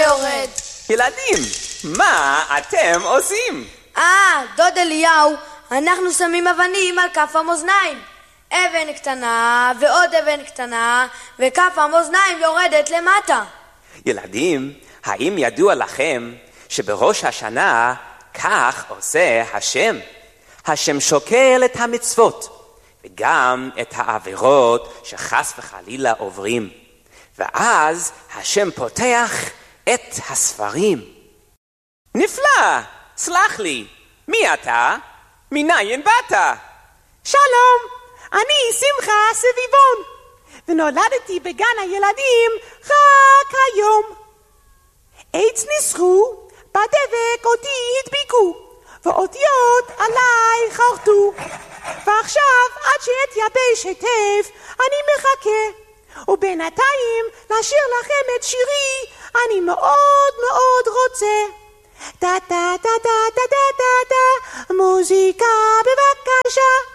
יורד. ילדים, מה אתם עושים? דוד אליהו, אנחנו שמים אבנים על כף המאזניים. אבן קטנה ועוד אבן קטנה, וכף המאזניים יורדת למטה. ילדים, האם ידוע לכם שבראש השנה כך עושה השם? השם שוקל את המצוות וגם את העבירות שחס וחלילה עוברים, ואז השם פותח את הספרים. נפלא, סלח לי, מי אתה? מניין באת? שלום, אני שמחה סביבון, ונולדתי בגן הילדים רק היום. עץ ניסחו, בדבק אותי הדביקו, ואותיות עליי חרטו, ועכשיו עד שיתייבש היטב אני מחכה, ובינתיים לשיר לכם את שירי אני מאוד מאוד רוצה. טה טה טה טה טה טה טה, מוזיקה בבקשה.